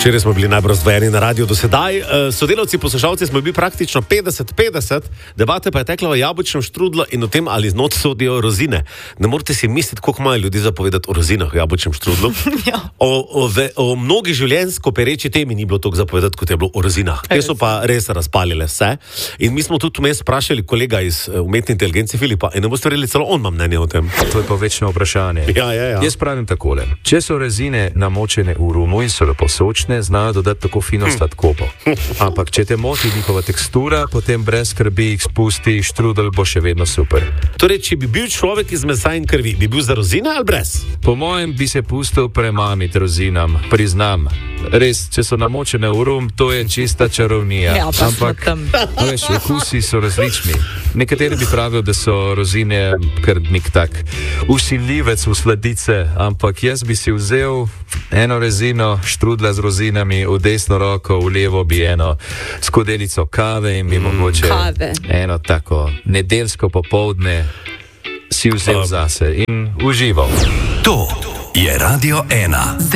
Včeraj smo bili najbolj razdvojeni na radiju do sedaj. Sodelavci, poslušalci smo bili praktično 50-50, debata pa je tekla o jabolčnem štrudlu in o tem, ali znot sodijo rozine. Ne morete si misliti, koliko imajo ljudi zapovedati o rozinah, o jabolčnem štrudlu. Ja. O mnogi življenjsko pereči temi ni bilo toliko zapovedati, kot je bilo o rozinah. Te so pa res razpalile vse. In mi smo tudi vmes sprašali kolega iz umetne inteligence Filipa in ne boste verjeli, celo on ima mnenje o tem. To je pa večno vprašanje. Ja. Jaz pravim takole. Če so rezine namočene v rumu in so lepo sočne, znajo dodati tako fino sladkobo. Ampak če te moti njihova tekstura, potem brez skrbi jih spusti, štrudel bo še vedno super. Torej, če bi bil človek iz mesa in krvi, bi bil za rozine ali brez? Po mojem bi se pustil premamiti rozinam, priznam. Res, če so namočene v rum, to je čista čarovnija. Ja, pa ampak, tam. veš, okusi so različni. Nekateri bi pravili, da so rozine kar nek tak usiljivec v sladice, ampak jaz bi si vzel eno rezino štrudla z rozinami v desno roko, v levo bi eno skodelico kave in bi mogoče eno tako nedeljsko popoldne si vzel zase in užival. To je Radio 1.